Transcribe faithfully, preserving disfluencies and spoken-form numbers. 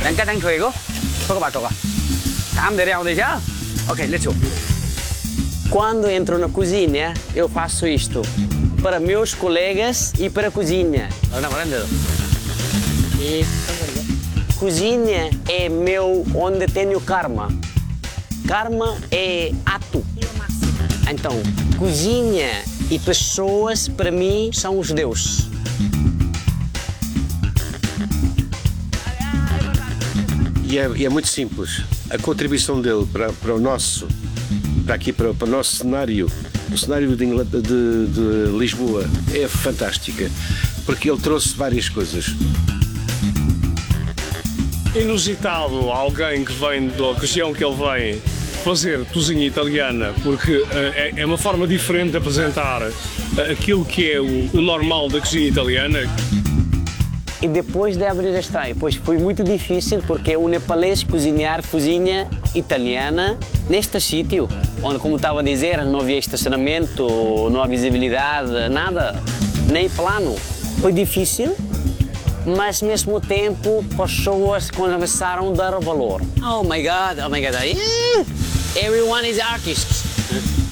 Đánh cá đánh thuê go. Toca ba toca. Cam de real já? Ok, let's go. Quando entro na cozinha, eu faço isto para meus colegas e para a cozinha. Não, não, e cozinha é meu onde tenho karma. Karma é ato. Então, cozinha e pessoas para mim são os deuses. E é, e é muito simples. A contribuição dele para, para o nosso, para aqui, para, para o nosso cenário, o cenário de, Ingl... de, de Lisboa, é fantástica, porque ele trouxe várias coisas. Inusitado alguém que vem da região que ele vem fazer cozinha italiana, porque uh, é, é uma forma diferente de apresentar uh, aquilo que é o, o normal da cozinha italiana. E depois de abrir a estreia, pois foi muito difícil porque o nepalês cozinhar cozinha italiana neste sítio, onde, como estava a dizer, não havia estacionamento, não havia visibilidade, nada, nem plano. Foi difícil, mas ao mesmo tempo as pessoas começaram a dar valor. Oh my God, oh my God, everyone is artist.